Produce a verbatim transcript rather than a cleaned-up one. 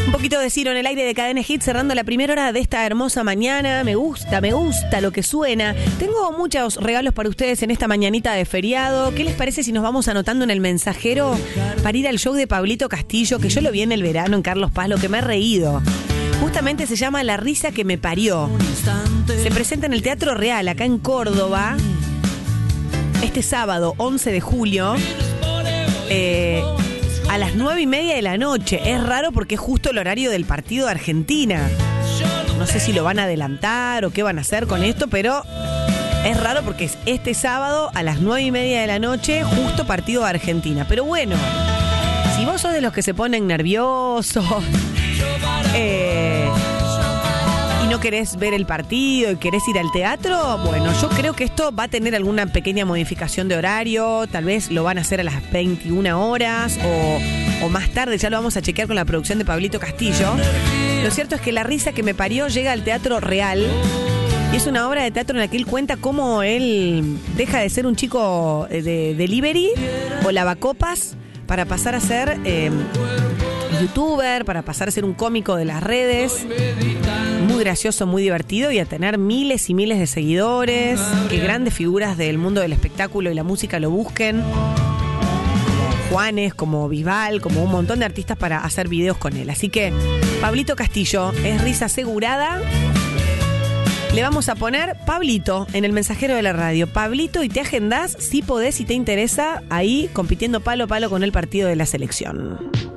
Un poquito de Ciro en el aire de Cadena Hit, cerrando la primera hora de esta hermosa mañana. Me gusta, me gusta lo que suena. Tengo muchos regalos para ustedes en esta mañanita de feriado. ¿Qué les parece si nos vamos anotando en el mensajero para ir al show de Pablito Castillo, que yo lo vi en el verano en Carlos Paz, lo que me he reído? Justamente se llama La risa que me parió. Se presenta en el Teatro Real, acá en Córdoba, este sábado, once de julio. Eh... A las nueve y media de la noche. Es raro porque es justo el horario del partido de Argentina. No sé si lo van a adelantar o qué van a hacer con esto, pero es raro porque es este sábado a las nueve y media de la noche, justo partido de Argentina. Pero bueno, si vos sos de los que se ponen nerviosos eh, y no querés ver el partido y querés ir al teatro, bueno, yo creo que esto va a tener alguna pequeña modificación de horario. Tal vez lo van a hacer a las veintiuna horas o, o más tarde. Ya lo vamos a chequear con la producción de Pablito Castillo. Lo cierto es que La risa que me parió llega al Teatro Real y es una obra de teatro en la que él cuenta cómo él deja de ser un chico de delivery o lavacopas para pasar a ser eh, youtuber, para pasar a ser un cómico de las redes. Muy gracioso, muy divertido y a tener miles y miles de seguidores. Que grandes figuras del mundo del espectáculo y la música lo busquen. Como Juanes, como Bisbal, como un montón de artistas para hacer videos con él. Así que Pablito Castillo es risa asegurada. Le vamos a poner Pablito en el mensajero de la radio. Pablito, y te agendás si podés y te interesa ahí compitiendo palo a palo con el partido de la selección.